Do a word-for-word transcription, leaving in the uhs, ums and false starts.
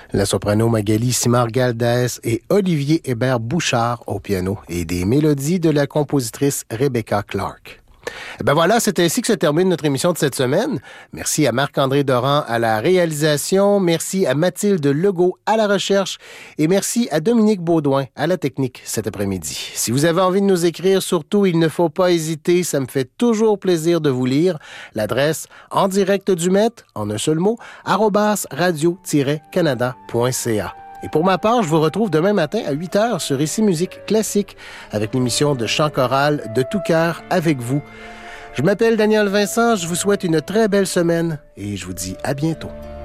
La soprano Magali Simard-Galdaès et Olivier Hébert-Bouchard au piano et des mélodies de la compositrice Rebecca Clark. Ben voilà, c'est ainsi que se termine notre émission de cette semaine. Merci à Marc-André Doran à la réalisation, merci à Mathilde Legault à la recherche et merci à Dominique Baudouin à la technique cet après-midi. Si vous avez envie de nous écrire, surtout, il ne faut pas hésiter, ça me fait toujours plaisir de vous lire. L'adresse en direct du Met, en un seul mot, arobase radio tiret canada point c a. Et pour ma part, je vous retrouve demain matin à huit heures sur Ici Musique Classique avec l'émission de chant choral de tout cœur avec vous. Je m'appelle Daniel Vincent, je vous souhaite une très belle semaine et je vous dis à bientôt.